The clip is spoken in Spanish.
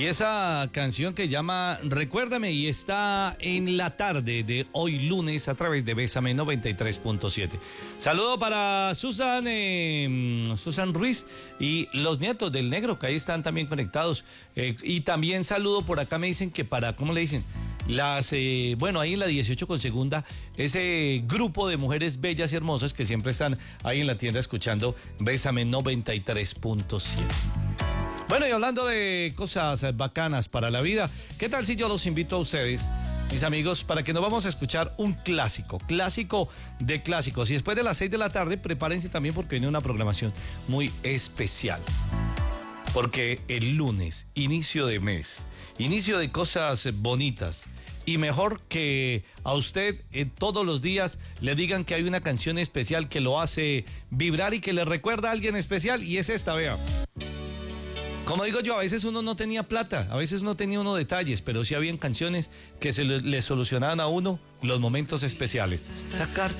Y esa canción que llama Recuérdame y está en la tarde de hoy lunes a través de Bésame 93.7. Saludo para Susan Ruiz y los nietos del Negro, que ahí están también conectados. Y también saludo por acá, me dicen que para, ¿cómo le dicen? Ahí en la 18 con segunda, ese grupo de mujeres bellas y hermosas que siempre están ahí en la tienda escuchando Bésame 93.7. Bueno, y hablando de cosas bacanas para la vida, ¿qué tal si yo los invito a ustedes, mis amigos, para que nos vamos a escuchar un clásico de clásicos? Y después de las 6 de la tarde, prepárense también porque viene una programación muy especial. Porque el lunes, inicio de mes, inicio de cosas bonitas. Y mejor que a usted todos los días le digan que hay una canción especial que lo hace vibrar y que le recuerda a alguien especial, y es esta, vea. Como digo yo, a veces uno no tenía plata, a veces no tenía uno detalles, pero sí habían canciones que le solucionaban a uno los momentos especiales. Sacarte